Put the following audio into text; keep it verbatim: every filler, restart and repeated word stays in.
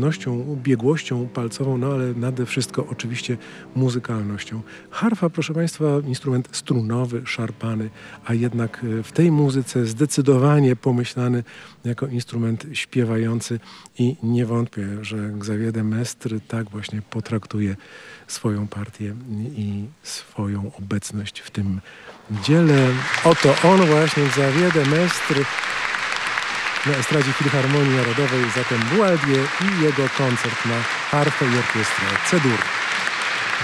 pewnością, biegłością palcową, no ale nade wszystko oczywiście muzykalnością. Harfa, proszę Państwa, instrument strunowy, szarpany, a jednak w tej muzyce zdecydowanie pomyślany jako instrument śpiewający i nie wątpię, że Xavier de Maistre tak właśnie potraktuje swoją partię i swoją obecność w tym dziele. Oto on właśnie, Xavier de Maistre, na estradzie Filharmonii Narodowej, zatem Boulanger i jego koncert na harfę i orkiestrę C-dur.